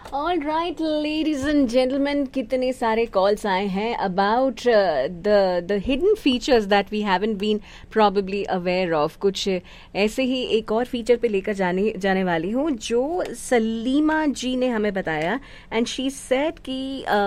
All right ladies and gentleman, कितने सारे calls आए हैं about the hidden features that we haven't been probably aware of. कुछ ऐसे ही एक और फीचर पे लेकर जाने वाली हूँ जो सलीमा जी ने हमें बताया। एंड शी सेड कि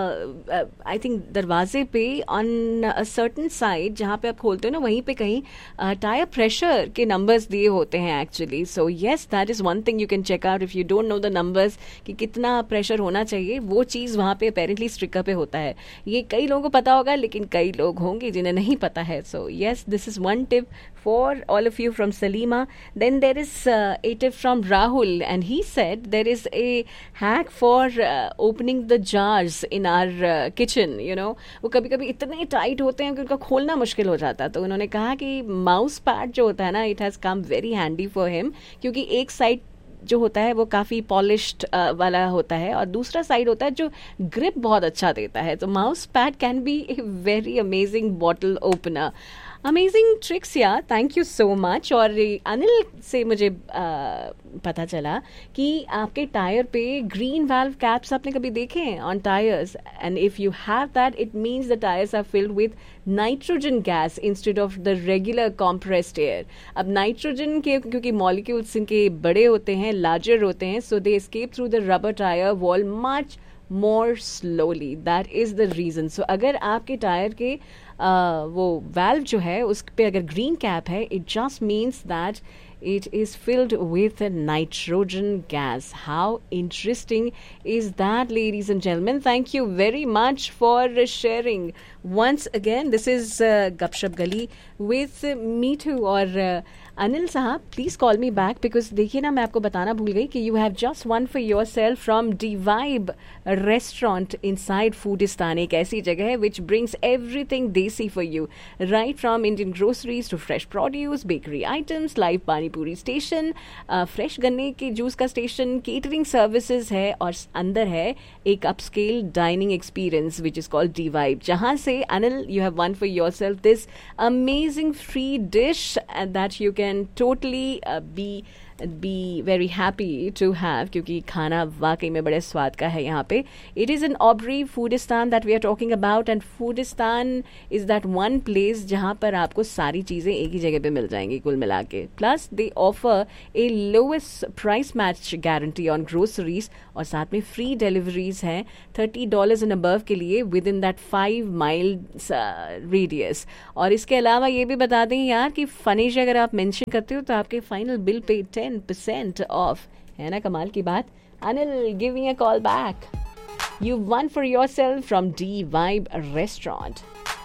आई थिंक दरवाजे पे ऑन अ सर्टन साइड जहाँ पे आप खोलते हो ना, वहीं पे कहीं टायर प्रेशर के नंबर्स दिए होते हैं actually. So yes, that is one thing you can check out if you don't know the numbers कि कितना प्रेशर होना चाहिए। वो चीज़ वहाँ पे अपेरेंटली स्ट्रिकर पे होता है। ये कई लोगों को पता होगा, लेकिन कई लोग होंगे जिन्हें नहीं पता है। So yes, this is one tip for all of you from Salima. Then there is a tip from Rahul, and he said there is a hack for opening the jars in our kitchen. You know, वो कभी कभी इतने tight होते हैं कि उनका खोलना मुश्किल हो जाता है। तो उन्होंने कहा कि माउस पैड जो होता है ना, it has come very handy for him, क्योंकि एक साइड जो होता है वो काफ़ी पॉलिश्ड वाला होता है और दूसरा साइड होता है जो ग्रिप बहुत अच्छा देता है। तो mouse pad can be a very amazing bottle opener. Amazing tricks यार, थैंक यू सो मच। और अनिल से मुझे पता चला कि आपके टायर पे ग्रीन वाल्व कैप्स आपने कभी देखे हैं on tyres, and if you have that it means the tyres are filled with nitrogen gas instead of the regular compressed air. अब नाइट्रोजन के क्योंकि मॉलिक्यूल्स इनके बड़े होते हैं, लार्जर होते हैं, सो दे escape through the rubber tyre wall much more slowly. That is the reason. सो अगर आपके टायर के वो वाल्व जो है उस पे अगर ग्रीन कैप है, it just means that it is filled with nitrogen gas. How interesting is that, ladies and gentlemen? Thank you very much for sharing. Once again, this is Gupshup Gali with Meetu और अनिल साहब, please call me back because देखिए ना, मैं आपको बताना भूल गई कि you have just one for your self from D vibe restaurant inside फूडिस्तान। एक ऐसी जगह है विच ब्रिंग्स एवरीथिंग देसी for you, right from Indian groceries to fresh produce, bakery items, live panipuri station, fresh गन्ने के जूस का स्टेशन, केटरिंग सर्विसेज है और अंदर है एक upscale dining experience which is called D vibe, जहां से Anil you have one for your self this amazing free dish that you can totally be very happy to have, क्योंकि खाना वाकई में बड़े स्वाद का है यहाँ पे। It is in Aubrey Foodistan that we are talking about, and Foodistan is that one place जहाँ पर आपको सारी चीज़ें एक ही जगह पे मिल जाएंगी कुल मिला के। Plus they offer a lowest price match guarantee on groceries और साथ में free deliveries हैं $30 and above के लिए within that 5 miles radius। और इसके अलावा ये भी बता दें यार कि फनीश अगर आप मेंशन करते हो तो आपके फाइनल बिल पे 10% ऑफ है ना। कमाल की बात। Anil, give me a call back. You won for yourself from D Vibe Restaurant.